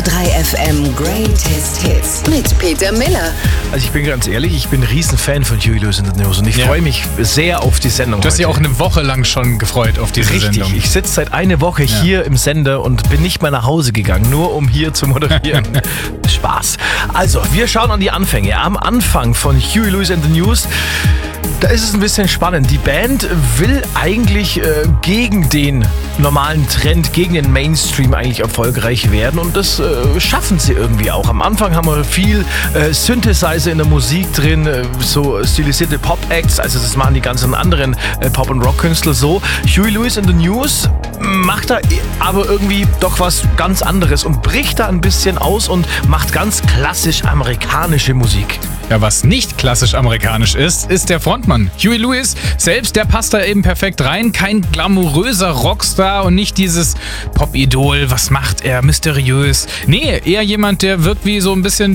103 FM Greatest Hits mit Peter Miller. Also ich bin ganz ehrlich, ich bin ein Riesenfan von Huey Lewis and the News und ich freue mich sehr auf die Sendung. Du hast dich auch eine Woche lang schon gefreut auf diese Sendung. Richtig, ich sitze seit einer Woche hier im Sender und bin nicht mal nach Hause gegangen, nur um hier zu moderieren. Spaß. Also, wir schauen an die Anfänge. Am Anfang von Huey Lewis and the News, da ist es ein bisschen spannend. Die Band will eigentlich gegen den normalen Trend, gegen den Mainstream eigentlich erfolgreich werden und das schaffen sie irgendwie auch. Am Anfang haben wir viel Synthesizer in der Musik drin, so stilisierte Pop-Acts, also das machen die ganzen anderen Pop- und Rock-Künstler so. Huey Lewis and the News macht da aber irgendwie doch was ganz anderes und bricht da ein bisschen aus und macht ganz klassisch amerikanische Musik. Ja, was nicht klassisch amerikanisch ist der Frontmann. Huey Lewis selbst, der passt da eben perfekt rein. Kein glamouröser Rockstar und nicht dieses Pop-Idol. Was macht er? Mysteriös. Nee, eher jemand, der wirkt wie so ein bisschen